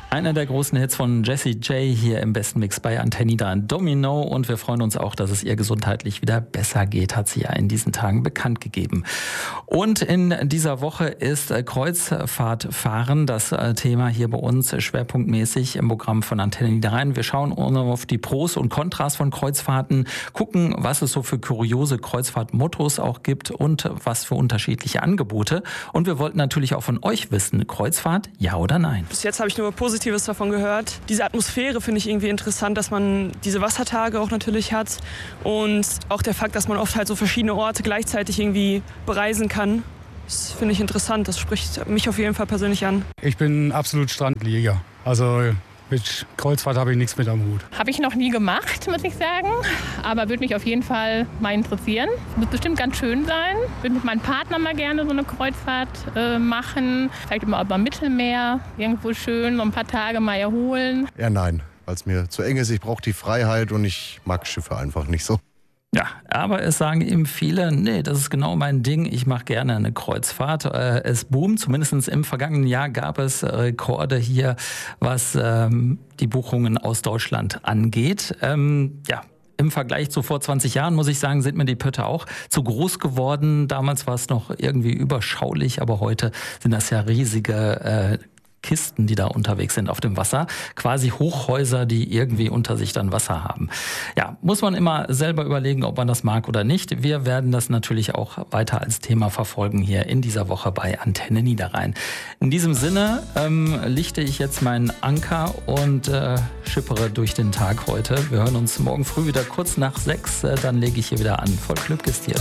Einer der großen Hits von Jessie J hier im besten Mix bei Antenne Niederrhein, Domino. Und wir freuen uns auch, dass es ihr gesundheitlich wieder besser geht, hat sie ja in diesen Tagen bekannt gegeben. Und in dieser Woche ist Kreuzfahrtfahren das Thema hier bei uns schwerpunktmäßig im Programm von Antenne Niederrhein. Wir schauen auf die Pros und Kontras von Kreuzfahrten, gucken, was es so für kuriose Kreuzfahrtmottos auch gibt und was für unterschiedliche Angebote. Und wir wollten natürlich auch von euch wissen, Kreuzfahrt, ja oder nein? Bis jetzt habe ich nur Positives davon gehört. Diese Atmosphäre finde ich irgendwie interessant, dass man diese Wassertage auch natürlich hat und auch der Fakt, dass man oft halt so verschiedene Orte gleichzeitig irgendwie bereisen kann. Das finde ich interessant, das spricht mich auf jeden Fall persönlich an. Ich bin absolut Strandlieger, also mit Kreuzfahrt habe ich nichts mit am Hut. Habe ich noch nie gemacht, muss ich sagen, aber würde mich auf jeden Fall mal interessieren. Wird bestimmt ganz schön sein. Würde mit meinem Partner mal gerne so eine Kreuzfahrt machen. Vielleicht immer über Mittelmeer, irgendwo schön, so ein paar Tage mal erholen. Ja, nein, weil es mir zu eng ist. Ich brauche die Freiheit und ich mag Schiffe einfach nicht so. Ja, aber es sagen eben viele, nee, das ist genau mein Ding, ich mache gerne eine Kreuzfahrt. Es boomt, zumindest im vergangenen Jahr gab es Rekorde hier, was die Buchungen aus Deutschland angeht. Im Vergleich zu vor 20 Jahren, muss ich sagen, sind mir die Pötte auch zu groß geworden. Damals war es noch irgendwie überschaulich, aber heute sind das ja riesige Kisten, die da unterwegs sind auf dem Wasser. Quasi Hochhäuser, die irgendwie unter sich dann Wasser haben. Ja, muss man immer selber überlegen, ob man das mag oder nicht. Wir werden das natürlich auch weiter als Thema verfolgen hier in dieser Woche bei Antenne Niederrhein. In diesem Sinne lichte ich jetzt meinen Anker und schippere durch den Tag heute. Wir hören uns morgen früh wieder kurz nach 6. Dann lege ich hier wieder an. Voll Glück ist hier.